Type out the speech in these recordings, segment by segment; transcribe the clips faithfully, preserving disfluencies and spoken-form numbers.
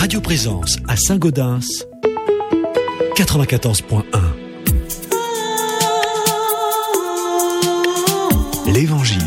Radio Présence à Saint-Gaudens, quatre-vingt-quatorze point un. L'Évangile.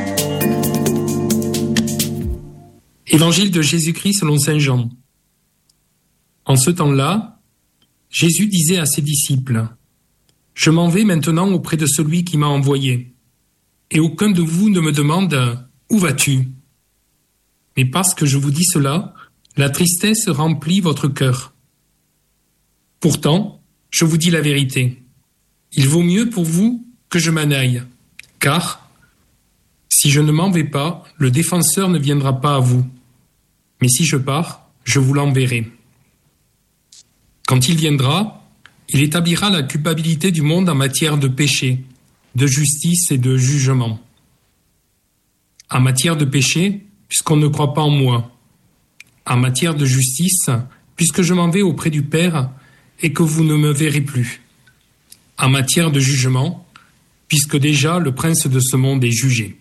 Évangile de Jésus-Christ selon saint Jean. En ce temps-là, Jésus disait à ses disciples : « Je m'en vais maintenant auprès de celui qui m'a envoyé, et aucun de vous ne me demande : Où vas-tu ? Mais parce que je vous dis cela, la tristesse remplit votre cœur. Pourtant, je vous dis la vérité. Il vaut mieux pour vous que je m'en aille, car si je ne m'en vais pas, le défenseur ne viendra pas à vous. Mais si je pars, je vous l'enverrai. Quand il viendra, il établira la culpabilité du monde en matière de péché, de justice et de jugement. En matière de péché, puisqu'on ne croit pas en moi. En matière de justice, puisque je m'en vais auprès du Père et que vous ne me verrez plus. En matière de jugement, puisque déjà le prince de ce monde est jugé.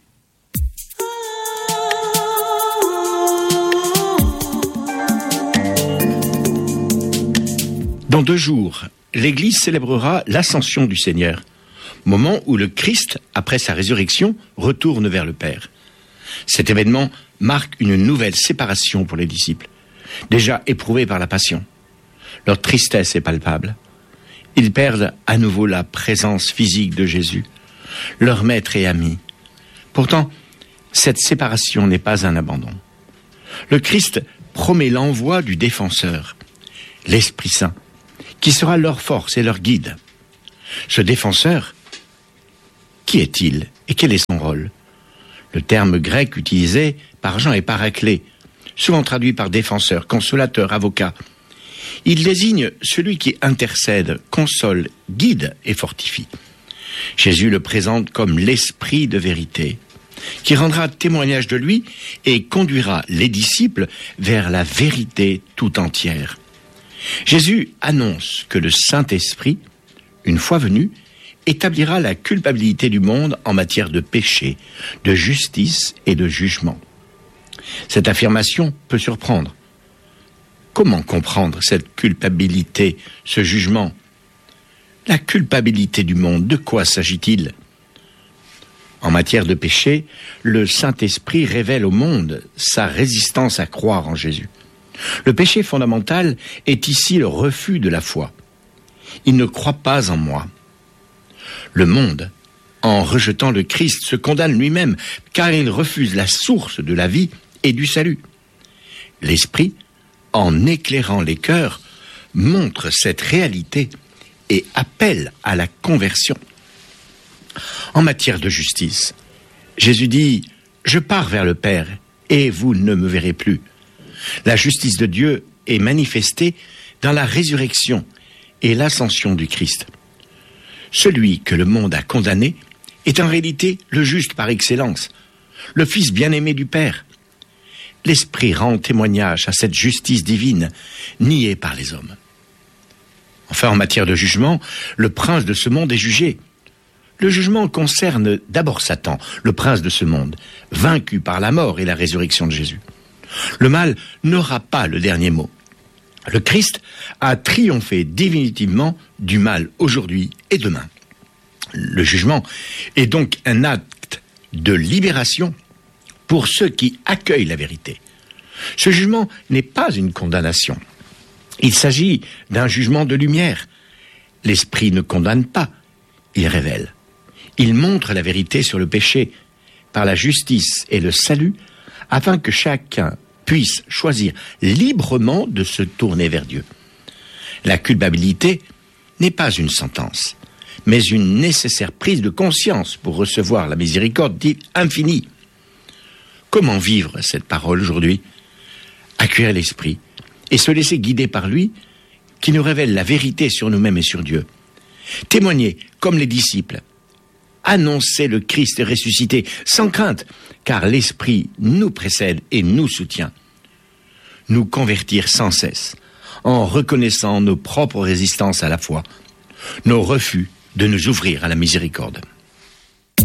Dans deux jours, l'Église célébrera l'Ascension du Seigneur, moment où le Christ, après sa résurrection, retourne vers le Père. Cet événement marque une nouvelle séparation pour les disciples, déjà éprouvés par la passion. Leur tristesse est palpable. Ils perdent à nouveau la présence physique de Jésus, leur maître et ami. Pourtant, cette séparation n'est pas un abandon. Le Christ promet l'envoi du défenseur, l'Esprit Saint, qui sera leur force et leur guide. Ce défenseur, qui est-il et quel est son rôle ? Le terme grec utilisé par Jean est paraclet, souvent traduit par défenseur, consolateur, avocat. Il désigne celui qui intercède, console, guide et fortifie. Jésus le présente comme l'Esprit de vérité, qui rendra témoignage de lui et conduira les disciples vers la vérité tout entière. Jésus annonce que le Saint-Esprit, une fois venu, établira la culpabilité du monde en matière de péché, de justice et de jugement. Cette affirmation peut surprendre. Comment comprendre cette culpabilité, ce jugement ? La culpabilité du monde, de quoi s'agit-il ? En matière de péché, le Saint-Esprit révèle au monde sa résistance à croire en Jésus. Le péché fondamental est ici le refus de la foi. Il ne croit pas en moi. Le monde, en rejetant le Christ, se condamne lui-même, car il refuse la source de la vie et du salut. L'Esprit, en éclairant les cœurs, montre cette réalité et appelle à la conversion. En matière de justice, Jésus dit « Je pars vers le Père, et vous ne me verrez plus ». La justice de Dieu est manifestée dans la résurrection et l'ascension du Christ. Celui que le monde a condamné est en réalité le juste par excellence, le Fils bien-aimé du Père. L'Esprit rend témoignage à cette justice divine, niée par les hommes. Enfin, en matière de jugement, le prince de ce monde est jugé. Le jugement concerne d'abord Satan, le prince de ce monde, vaincu par la mort et la résurrection de Jésus. Le mal n'aura pas le dernier mot. Le Christ a triomphé définitivement du mal aujourd'hui et demain. Le jugement est donc un acte de libération pour ceux qui accueillent la vérité. Ce jugement n'est pas une condamnation. Il s'agit d'un jugement de lumière. L'Esprit ne condamne pas, il révèle. Il montre la vérité sur le péché par la justice et le salut, afin que chacun puisse choisir librement de se tourner vers Dieu. La culpabilité n'est pas une sentence, mais une nécessaire prise de conscience pour recevoir la miséricorde dite infinie. Comment vivre cette parole aujourd'hui ? Accueillir l'Esprit et se laisser guider par lui, qui nous révèle la vérité sur nous-mêmes et sur Dieu. Témoigner comme les disciples. Annoncer le Christ ressuscité sans crainte, car l'Esprit nous précède et nous soutient. Nous convertir sans cesse, en reconnaissant nos propres résistances à la foi, nos refus de nous ouvrir à la miséricorde.